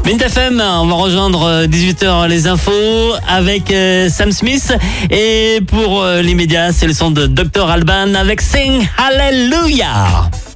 Mint FM, on va rejoindre 18h les infos avec Sam Smith. Et pour les médias, c'est le son de Dr Alban avec Sing Hallelujah.